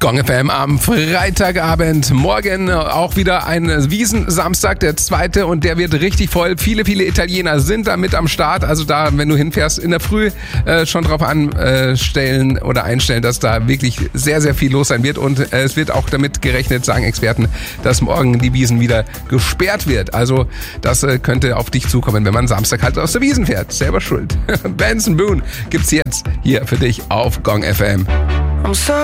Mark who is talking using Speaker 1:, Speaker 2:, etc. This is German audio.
Speaker 1: Gong FM am Freitagabend. Morgen auch wieder ein Wiesensamstag, der zweite, und der wird richtig voll. Viele Italiener sind da mit am Start. Also da, wenn du hinfährst, in der Früh schon drauf einstellen, dass da wirklich sehr viel los sein wird. Und es wird auch damit gerechnet, sagen Experten, dass morgen die Wiesn wieder gesperrt wird. Also das könnte auf dich zukommen, wenn man Samstag halt aus der Wiesn fährt. Selber schuld. Benson Boone gibt's jetzt hier für dich auf Gong FM.